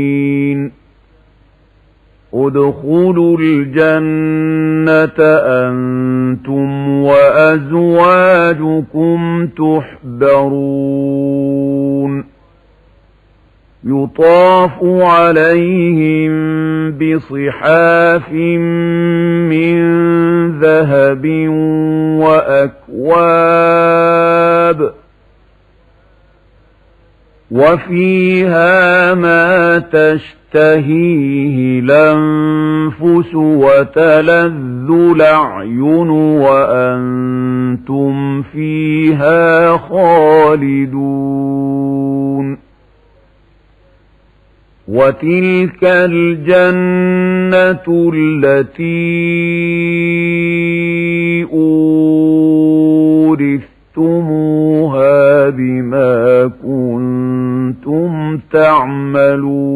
ادخلوا الجنة أنتم وأزواجكم تحبرون يطاف عليهم بصحاف من ذهب وأكواب وفيها ما تشتهيه الأنفس وتلذ الأعين وأنتم فيها خالدون وتلك الجنة التي أورثتموها بما كنتم تعملون